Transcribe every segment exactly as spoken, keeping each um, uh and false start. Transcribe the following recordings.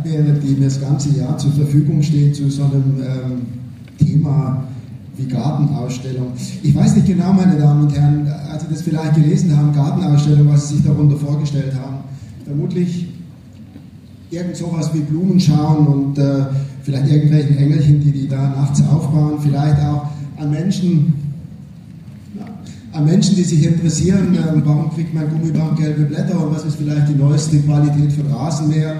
wäre, die mir das ganze Jahr zur Verfügung steht, zu so einem ähm, Thema wie Gartenausstellung. Ich weiß nicht genau, meine Damen und Herren, als Sie das vielleicht gelesen haben, Gartenausstellung, was Sie sich darunter vorgestellt haben. Vermutlich irgend sowas wie Blumen schauen und äh, vielleicht irgendwelchen Engelchen, die die da nachts aufbauen, vielleicht auch an Menschen, ja, an Menschen, die sich interessieren, äh, warum kriegt mein Gummibaum gelbe Blätter und was ist vielleicht die neueste Qualität von Rasenmähern.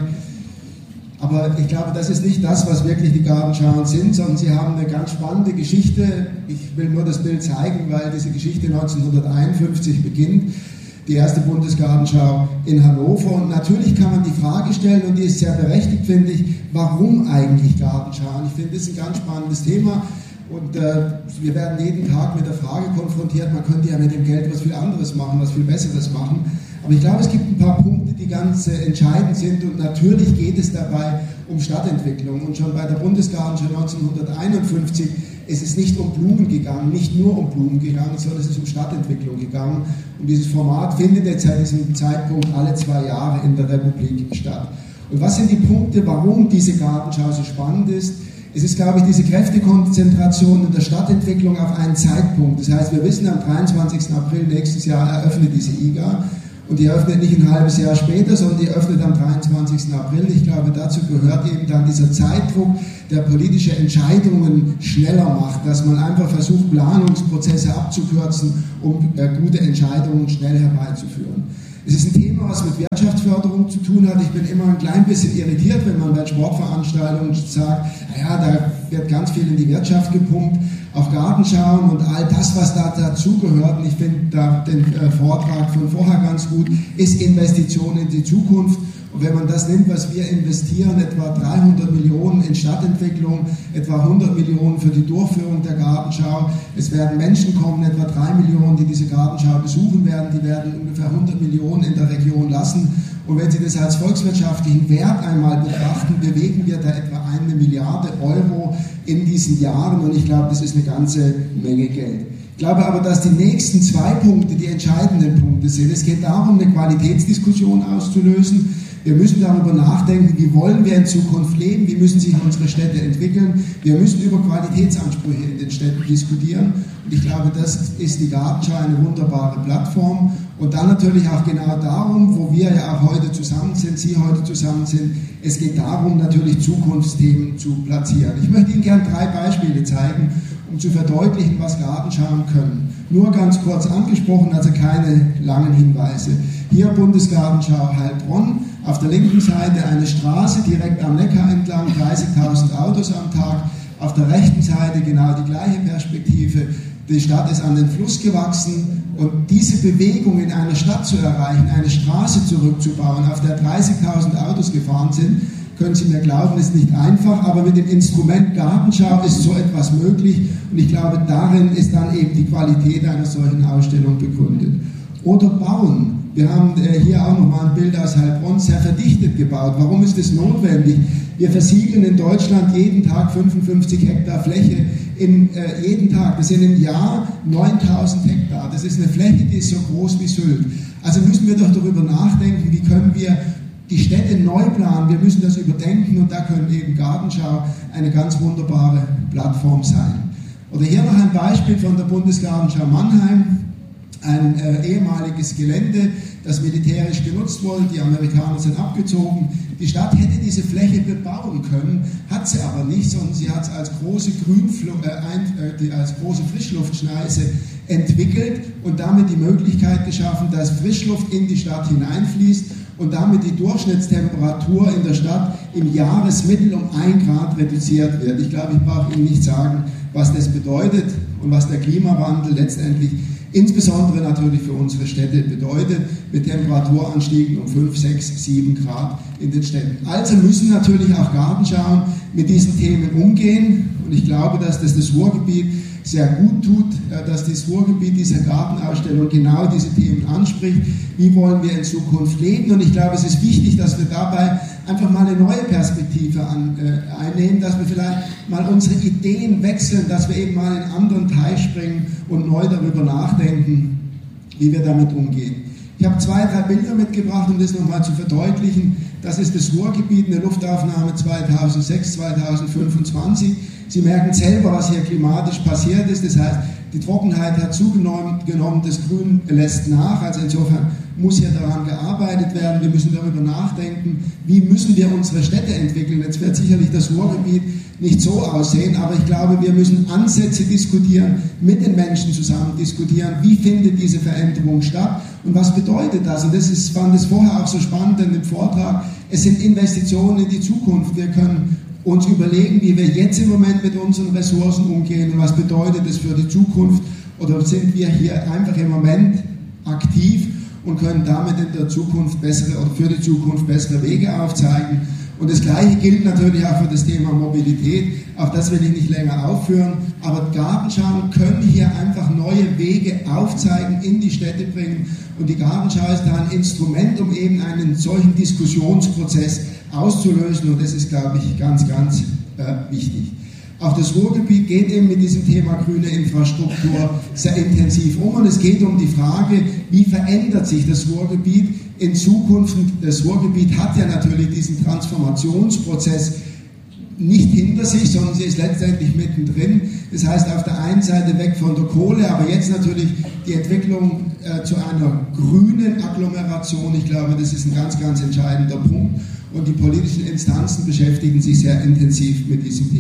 Aber ich glaube, das ist nicht das, was wirklich die Gartenschauen sind, sondern sie haben eine ganz spannende Geschichte. Ich will nur das Bild zeigen, weil diese Geschichte neunzehnhunderteinundfünfzig beginnt. Die erste Bundesgartenschau in Hannover. Und natürlich kann man die Frage stellen, und die ist sehr berechtigt, finde ich, warum eigentlich Gartenschauen? Ich finde, das ist ein ganz spannendes Thema. Und äh, wir werden jeden Tag mit der Frage konfrontiert, man könnte ja mit dem Geld was viel anderes machen, was viel Besseres machen. Aber ich glaube, es gibt ein paar Punkte, die ganz äh, entscheidend sind. Und natürlich geht es dabei um Stadtentwicklung. Und schon bei der Bundesgartenschau neunzehnhunderteinundfünfzig ist es nicht um Blumen gegangen, nicht nur um Blumen gegangen, sondern es ist um Stadtentwicklung gegangen. Und dieses Format findet jetzt seit diesem Zeitpunkt alle zwei Jahre in der Republik statt. Und was sind die Punkte, warum diese Gartenschau so spannend ist? Es ist, glaube ich, diese Kräftekonzentration in der Stadtentwicklung auf einen Zeitpunkt. Das heißt, wir wissen, am dreiundzwanzigsten April nächstes Jahr eröffnet diese I G A. Und die öffnet nicht ein halbes Jahr später, sondern die öffnet am dreiundzwanzigsten April. Ich glaube, dazu gehört eben dann dieser Zeitdruck, der politische Entscheidungen schneller macht, dass man einfach versucht, Planungsprozesse abzukürzen, um äh, gute Entscheidungen schnell herbeizuführen. Es ist ein Thema, was mit Wirtschaftsförderung zu tun hat. Ich bin immer ein klein bisschen irritiert, wenn man bei Sportveranstaltungen sagt, naja, da wird ganz viel in die Wirtschaft gepumpt. Auch Gartenschauen und all das, was da dazugehört, und ich finde da den äh, Vortrag von vorher ganz gut, ist Investition in die Zukunft. Und wenn man das nimmt, was wir investieren, etwa dreihundert Millionen in Stadtentwicklung, etwa hundert Millionen für die Durchführung der Gartenschau, es werden Menschen kommen, etwa drei Millionen, die diese Gartenschau besuchen werden, die werden ungefähr hundert Millionen in der Region lassen. Und wenn Sie das als volkswirtschaftlichen Wert einmal betrachten, bewegen wir da etwa eine Milliarde Euro in diesen Jahren und ich glaube, das ist eine ganze Menge Geld. Ich glaube aber, dass die nächsten zwei Punkte die entscheidenden Punkte sind. Es geht darum, eine Qualitätsdiskussion auszulösen. Wir müssen darüber nachdenken, wie wollen wir in Zukunft leben, wie müssen sich unsere Städte entwickeln. Wir müssen über Qualitätsansprüche in den Städten diskutieren. Und ich glaube, das ist die Gartenschau eine wunderbare Plattform. Und dann natürlich auch genau darum, wo wir ja auch heute zusammen sind, Sie heute zusammen sind, es geht darum, natürlich Zukunftsthemen zu platzieren. Ich möchte Ihnen gerne drei Beispiele zeigen, um zu verdeutlichen, was Gartenschauen können. Nur ganz kurz angesprochen, also keine langen Hinweise. Hier Bundesgartenschau Heilbronn, auf der linken Seite eine Straße direkt am Neckar entlang, dreißigtausend Autos am Tag. Auf der rechten Seite genau die gleiche Perspektive. Die Stadt ist an den Fluss gewachsen und diese Bewegung in einer Stadt zu erreichen, eine Straße zurückzubauen, auf der dreißigtausend Autos gefahren sind, können Sie mir glauben, ist nicht einfach, aber mit dem Instrument Gartenschau ist so etwas möglich und ich glaube, darin ist dann eben die Qualität einer solchen Ausstellung begründet. Oder Bauen. Wir haben äh, hier auch nochmal ein Bild aus Heilbronn, sehr verdichtet gebaut. Warum ist das notwendig? Wir versiegeln in Deutschland jeden Tag fünfundfünfzig Hektar Fläche, in, äh, jeden Tag. Das sind im Jahr neuntausend Hektar. Das ist eine Fläche, die ist so groß wie Sylt. Also müssen wir doch darüber nachdenken, wie können wir die Städte neu planen. Wir müssen das überdenken und da können eben Gartenschau eine ganz wunderbare Plattform sein. Oder hier noch ein Beispiel von der Bundesgartenschau Mannheim. Ein äh, ehemaliges Gelände, das militärisch genutzt wurde, die Amerikaner sind abgezogen. Die Stadt hätte diese Fläche bebauen können, hat sie aber nicht, sondern sie hat es als große, Grünfl äh, ein, äh, als große Frischluftschneise entwickelt und damit die Möglichkeit geschaffen, dass Frischluft in die Stadt hineinfließt und damit die Durchschnittstemperatur in der Stadt im Jahresmittel um ein Grad reduziert wird. Ich glaube, ich brauche Ihnen nicht sagen, was das bedeutet und was der Klimawandel letztendlich insbesondere natürlich für unsere Städte bedeutet, mit Temperaturanstiegen um fünf, sechs, sieben Grad in den Städten. Also müssen natürlich auch Gartenschauen mit diesen Themen umgehen und ich glaube, dass das das Ruhrgebiet sehr gut tut, dass das Ruhrgebiet dieser Gartenausstellung genau diese Themen anspricht. Wie wollen wir in Zukunft leben? Und ich glaube, es ist wichtig, dass wir dabei einfach mal eine neue Perspektive an, äh, einnehmen, dass wir vielleicht mal unsere Ideen wechseln, dass wir eben mal in einen anderen Teil springen und neu darüber nachdenken, wie wir damit umgehen. Ich habe zwei, drei Bilder mitgebracht, um das nochmal zu verdeutlichen. Das ist das Ruhrgebiet, eine Luftaufnahme zweitausendsechs, zweitausendfünfundzwanzig. Sie merken selber, was hier klimatisch passiert ist. Das heißt, die Trockenheit hat zugenommen, das Grün lässt nach. Also insofern muss hier daran gearbeitet werden. Wir müssen darüber nachdenken, wie müssen wir unsere Städte entwickeln. Jetzt wird sicherlich das Ruhrgebiet nicht so aussehen, aber ich glaube, wir müssen Ansätze diskutieren, mit den Menschen zusammen diskutieren, wie findet diese Veränderung statt und was bedeutet das? Und das ist, fand es vorher auch so spannend in dem Vortrag, es sind Investitionen in die Zukunft. Wir können uns überlegen, wie wir jetzt im Moment mit unseren Ressourcen umgehen und was bedeutet es für die Zukunft, oder sind wir hier einfach im Moment aktiv und können damit in der Zukunft bessere oder für die Zukunft bessere Wege aufzeigen. Und das Gleiche gilt natürlich auch für das Thema Mobilität. Auch das will ich nicht länger aufführen. Aber Gartenschauen können hier einfach neue Wege aufzeigen, in die Städte bringen. Und die Gartenschau ist da ein Instrument, um eben einen solchen Diskussionsprozess auszulösen. Und das ist, glaube ich, ganz, ganz äh, wichtig. Auch das Ruhrgebiet geht eben mit diesem Thema grüne Infrastruktur sehr intensiv um. Und es geht um die Frage, wie verändert sich das Ruhrgebiet in Zukunft. Das Ruhrgebiet hat ja natürlich diesen Transformationsprozess nicht hinter sich, sondern sie ist letztendlich mittendrin. Das heißt, auf der einen Seite weg von der Kohle, aber jetzt natürlich die Entwicklung äh, zu einer grünen Agglomeration. Ich glaube, das ist ein ganz, ganz entscheidender Punkt. Und die politischen Instanzen beschäftigen sich sehr intensiv mit diesem Thema.